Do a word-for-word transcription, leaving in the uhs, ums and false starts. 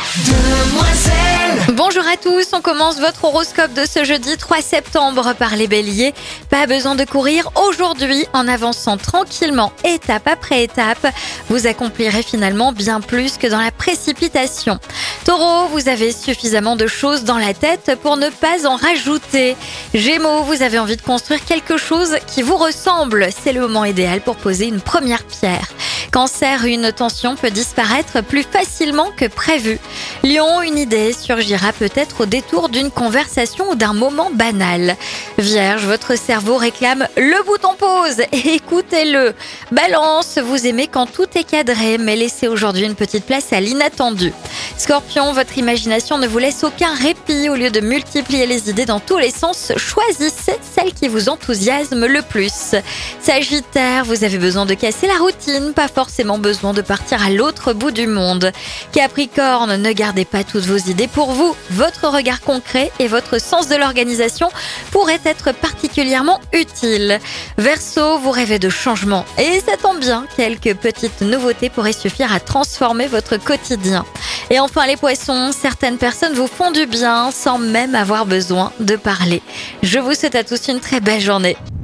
Demoiselle. Bonjour à tous, on commence votre horoscope de ce jeudi trois septembre par les béliers. Pas besoin de courir aujourd'hui, en avançant tranquillement, étape après étape, vous accomplirez finalement bien plus que dans la précipitation. Taureau, vous avez suffisamment de choses dans la tête pour ne pas en rajouter. Gémeaux, vous avez envie de construire quelque chose qui vous ressemble. C'est le moment idéal pour poser une première pierre. Cancer, une tension peut disparaître plus facilement que prévu. Lion, une idée surgira peut-être au détour d'une conversation ou d'un moment banal. Vierge, votre cerveau réclame le bouton pause et écoutez-le. Balance, vous aimez quand tout est cadré, mais laissez aujourd'hui une petite place à l'inattendu. Scorpion, votre imagination ne vous laisse aucun répit. Au lieu de multiplier les idées dans tous les sens, choisissez celle qui vous enthousiasme le plus. Sagittaire, vous avez besoin de casser la routine, pas forcément besoin de partir à l'autre bout du monde. Capricorne, ne gardez pas toutes vos idées pour vous. Votre regard concret et votre sens de l'organisation pourraient être particulièrement utiles. Verseau, vous rêvez de changement et ça tombe bien, quelques petites nouveautés pourraient suffire à transformer votre quotidien. Et enfin les poissons, certaines personnes vous font du bien sans même avoir besoin de parler. Je vous souhaite à tous une très belle journée.